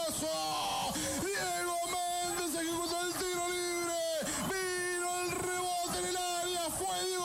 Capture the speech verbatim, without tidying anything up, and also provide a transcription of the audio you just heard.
cabezazo. Diego Méndez ejecutó el tiro libre. Vino el rebote en el área. Fue Diego